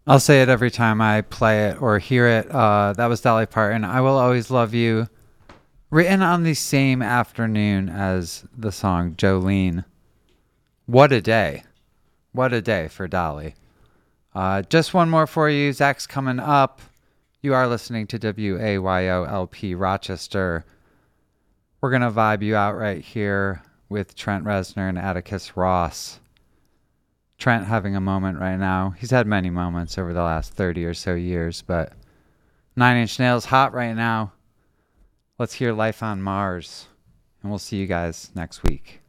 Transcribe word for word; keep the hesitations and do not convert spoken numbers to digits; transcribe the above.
I'll say it every time I play it or hear it. Uh, that was Dolly Parton. I Will Always Love You. Written on the same afternoon as the song Jolene. What a day. What a day for Dolly. Uh, just one more for you. Zach's coming up. You are listening to W A Y O L P Rochester. We're going to vibe you out right here with Trent Reznor and Atticus Ross. Trent having a moment right now. He's had many moments over the last thirty or so years, but Nine Inch Nails hot right now. Let's hear Life on Mars, and we'll see you guys next week.